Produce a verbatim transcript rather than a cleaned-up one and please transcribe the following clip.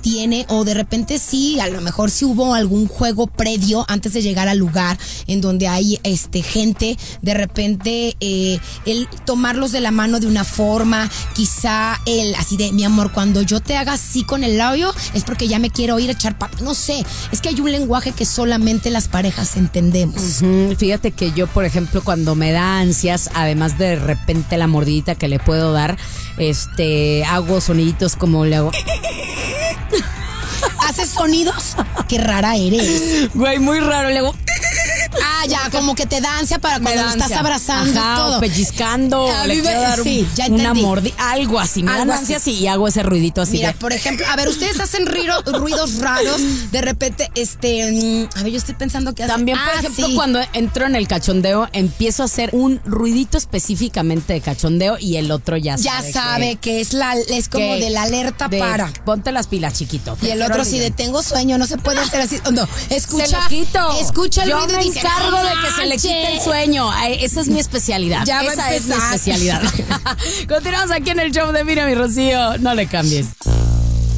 tiene, o de repente sí, a lo mejor sí hubo algún juego previo antes de llegar al lugar en donde hay este gente, de repente eh, el tomarlos de la mano de una forma, quizá el así de, mi amor, cuando yo te haga así con el labio es porque ya me quiero ir a echar papá, no sé, es que hay un lenguaje que solamente las parejas entendemos. Uh-huh. Fíjate que yo, por ejemplo, cuando me da ansias, además de repente la mordidita que le puedo dar, este, hago soniditos como le hago. ¿Haces sonidos? Qué rara eres. Güey, muy raro, le hago. Ah, ya, como que te da ansia para cuando lo estás abrazando. Ajá, todo. O pellizcando, A le mí me- quiero dar sí, ya una entendí. mordida, algo así, me Algo dan así. ansias y hago ese ruidito así. Mira, de- por ejemplo, a ver, ustedes hacen ruido- ruidos raros, de repente, este, mm, a ver, yo estoy pensando que hacen. También, por Ah, ejemplo, sí. cuando entro en el cachondeo, empiezo a hacer un ruidito específicamente de cachondeo y el otro ya Ya sabe. sabe que, que es la, es como que- de la alerta de, para. Ponte las pilas, chiquito. Y el otro, si de tengo sueño, no se puede hacer así. Oh, no, escucha. Se lo quito. Escucha el Yo ruido me y dice, encargo "No de que se le quite el manches". sueño. Ay, esa es mi especialidad. Ya va a esa es mi empezar. especialidad. Continuamos aquí en el show de Mira mi Rocío. No le cambies.